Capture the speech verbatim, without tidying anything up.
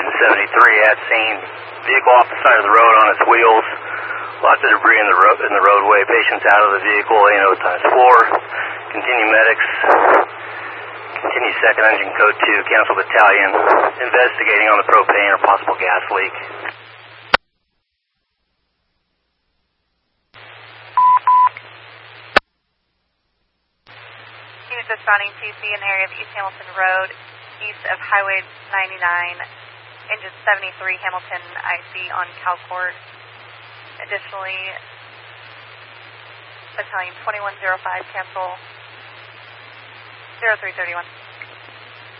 Engine seventy-three at scene. Vehicle off the side of the road on its wheels. Lots of debris in the, ro in the roadway. Patients out of the vehicle. A N O times four. Continue medics. Continue second engine code two. Cancel battalion. Investigating on the propane or possible gas leak. Units responding to C in the area of East Hamilton Road, east of Highway ninety-nine, engine seventy-three, Hamilton I C on Calcourt. Additionally, battalion twenty-one oh five, cancel zero three three one.